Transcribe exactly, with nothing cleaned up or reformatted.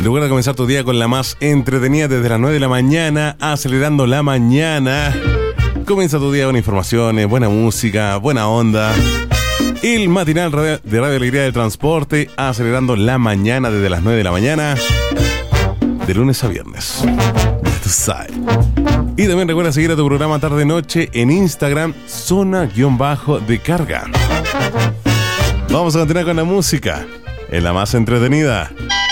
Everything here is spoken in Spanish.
Recuerda comenzar tu día con la más entretenida desde las nueve de la mañana, acelerando la mañana. Comienza tu día con informaciones, buena música, buena onda. El matinal de Radio Alegría del Transporte, acelerando la mañana desde las nueve de la mañana, de lunes a viernes. Ya tú sabes. Y también recuerda seguir a tu programa Tarde Noche en Instagram, zona-de carga. Vamos a continuar con la música, en la más entretenida.